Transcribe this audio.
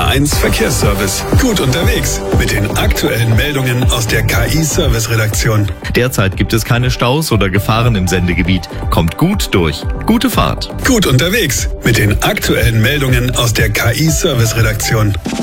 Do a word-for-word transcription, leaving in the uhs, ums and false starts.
eins Verkehrsservice. Gut unterwegs mit den aktuellen Meldungen aus der K I-Service-Redaktion. Derzeit gibt es keine Staus oder Gefahren im Sendegebiet. Kommt gut durch. Gute Fahrt. Gut unterwegs mit den aktuellen Meldungen aus der K I-Service-Redaktion.